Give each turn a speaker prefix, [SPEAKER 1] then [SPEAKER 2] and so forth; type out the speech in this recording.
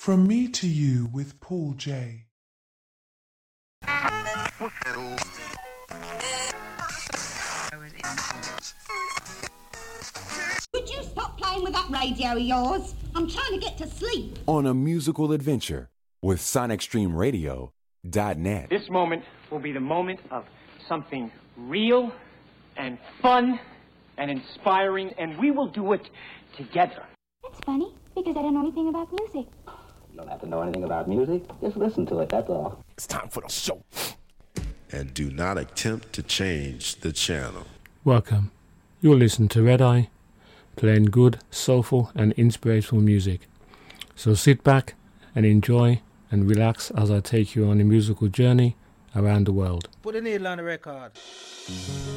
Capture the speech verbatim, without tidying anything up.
[SPEAKER 1] From me to you with Paul J.
[SPEAKER 2] Would you stop playing with that radio of yours? I'm trying to get to sleep.
[SPEAKER 3] On a musical adventure with Sonic Stream Radio dot net.
[SPEAKER 4] This moment will be the moment of something real and fun and inspiring, and we will do it together.
[SPEAKER 5] That's funny, because I don't know anything about music.
[SPEAKER 6] You don't have to know anything about music. Just listen to it, that's all.
[SPEAKER 3] It's time for the show.
[SPEAKER 7] And do not attempt to change the channel.
[SPEAKER 8] Welcome. You'll listen to Red Eye, playing good, soulful and inspirational music. So sit back and enjoy and relax as I take you on a musical journey around the world.
[SPEAKER 9] Put the needle on the record.